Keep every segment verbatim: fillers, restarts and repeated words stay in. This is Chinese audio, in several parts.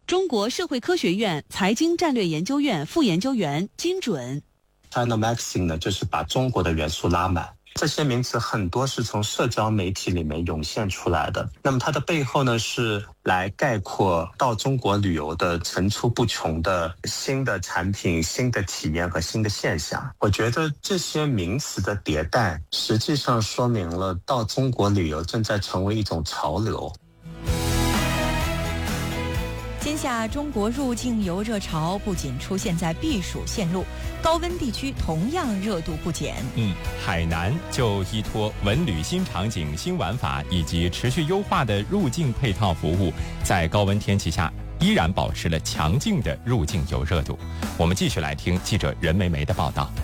中国社会科学院财经战略研究院副研究员金准。 China Maxim 呢，就是把中国的元素拉满。这些名词很多是从社交媒体里面涌现出来的，那么它的背后呢，是来概括到中国旅游的层出不穷的新的产品、新的体验和新的现象。我觉得这些名词的迭代，实际上说明了到中国旅游正在成为一种潮流。 今夏中国入境游热潮不仅出现在避暑线路，高温地区同样热度不减。 嗯，海南就依托文旅新场景、新玩法以及持续优化的入境配套服务，在高温天气下依然保持了强劲的入境游热度。我们继续来听记者任梅梅的报道。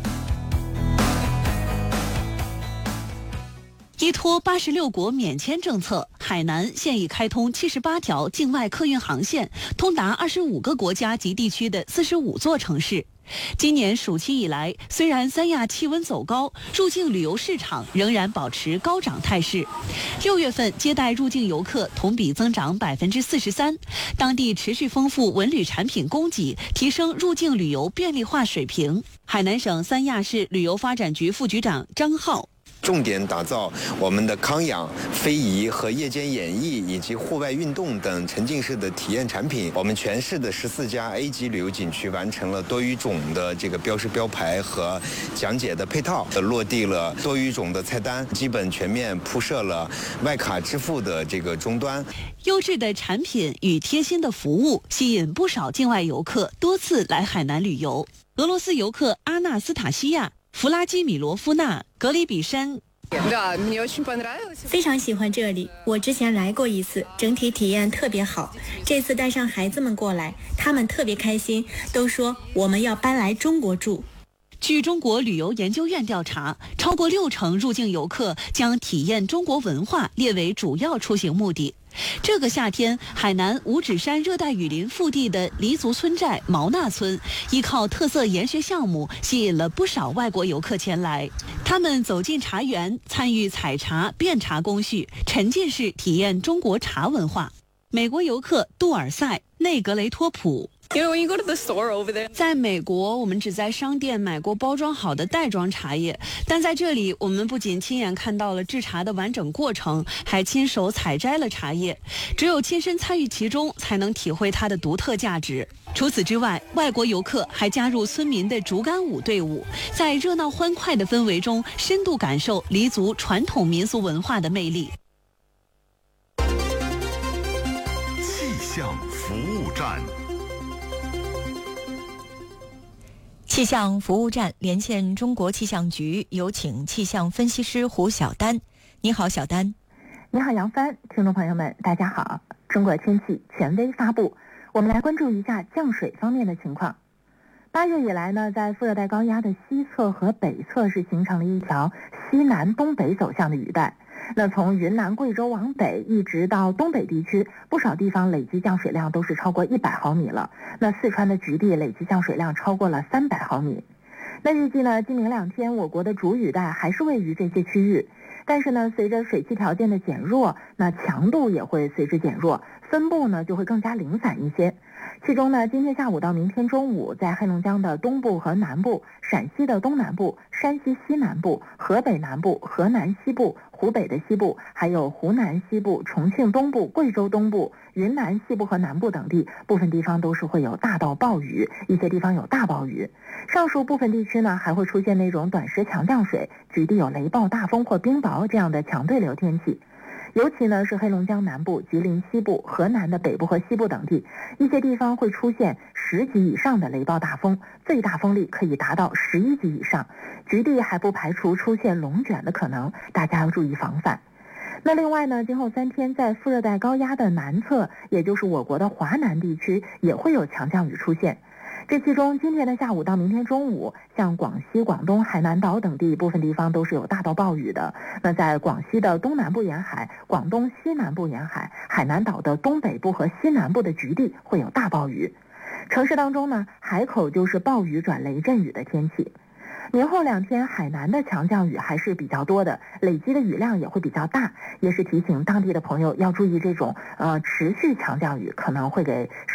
依托八十六国免签政策，海南现已开通七十八条境外客运航线，通达二十五个国家及地区的四十五座城市。今年暑期以来，虽然三亚气温走高，入境旅游市场仍然保持高涨态势。六月份接待入境游客同比增长百分之四十三，当地持续丰富文旅产品供给，提升入境旅游便利化水平。海南省三亚市旅游发展局副局长张浩。 重点打造我们的康养、非遗和夜间演艺以及户外运动等沉浸式的体验产品。我们全市的十四家 A 级旅游景区完成了多语种的这个标识标牌和讲解的配套，落地了多语种的菜单，基本全面铺设了外卡支付的这个终端。 优质的产品与贴心的服务吸引不少境外游客多次来海南旅游。俄罗斯游客阿纳斯塔西亚、弗拉基米罗夫娜、格里比山。 非常喜欢这里，我之前来过一次，整体体验特别好。这次带上孩子们过来，他们特别开心，都说我们要搬来中国住。 据中国旅游研究院调查，超过六成入境游客将体验中国文化列为主要出行目的。这个夏天，海南五指山热带雨林腹地的黎族村寨毛纳村，依靠特色研学项目，吸引了不少外国游客前来。他们走进茶园，参与采茶、辨茶工序，沉浸式体验中国茶文化。美国游客杜尔塞、内格雷托普。在美国，我们只在商店买过包装好的袋装茶叶，但在这里，我们不仅亲眼看到了制茶的完整过程，还亲手采摘了茶叶。只有亲身参与其中，才能体会它的独特价值。除此之外，外国游客还加入村民的竹竿舞队伍，在热闹欢快的氛围中，深度感受黎族传统民俗文化的魅力。 气象服务站。 气象服务站连线中国气象局，有请气象分析师胡晓丹。你好，小丹。 你好，杨帆。听众朋友们，大家好。中国天气权威发布，我们来关注一下降水方面的情况。八月以来呢，在副热带高压的西侧和北侧是形成了一条西南东北走向的雨带。那从云南、贵州往北一直到东北地区，不少地方累计降水量都是超过一百毫米了。那四川的局地累计降水量超过了三百毫米。那预计呢，今明两天我国的主雨带还是位于这些区域，但是呢，随着水汽条件的减弱，那强度也会随之减弱，分布呢就会更加零散一些。其中呢，今天下午到明天中午，在黑龙江的东部和南部、陕西的东南部、山西西南部、河北南部、河南西部、湖北的西部，还有湖南西部、重庆东部、贵州东部、云南西部和南部等地，部分地方都是会有大到暴雨，一些地方有大暴雨。上述部分地区呢，还会出现那种短时强降水，局地有雷暴、大风或冰雹这样的强对流天气。尤其呢是黑龙江南部、吉林西部、河南的北部和西部等地，一些地方会出现十级以上的雷暴大风，最大风力可以达到十一级以上，局地还不排除出现龙卷的可能，大家要注意防范。那另外呢，今后三天在副热带高压的南侧，也就是我国的华南地区，也会有强降雨出现。这其中，今天的下午到明天中午，像广西、广东、海南岛等地部分地方都是有大到暴雨的。那在广西的东南部沿海、广东西南部沿海、海南岛的东北部和西南部的局地会有大暴雨。城市当中呢，海口就是暴雨转雷阵雨的天气。明后两天，海南的强降雨还是比较多的，累积的雨量也会比较大，也是提醒当地的朋友要注意这种呃持续强降雨可能会给